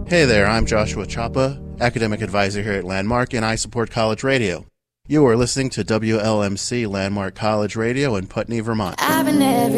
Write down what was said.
Hey there, I'm Joshua Chapa, academic advisor here at Landmark, and I support college radio. You are listening to WLMC Landmark College Radio in Putney, Vermont.